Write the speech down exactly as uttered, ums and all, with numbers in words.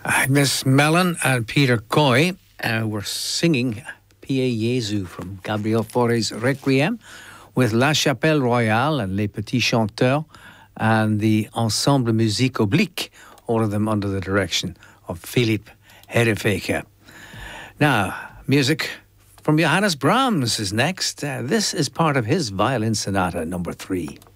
Agnes Mellon and Peter Coy uh, were singing Pie Jesu from Gabriel Fauré's Requiem with La Chapelle Royale and Les Petits Chanteurs and the Ensemble Musique Oblique, all of them under the direction of Philippe Herefeke. Now, music from Johannes Brahms is next. Uh, this is part of his Violin Sonata number three.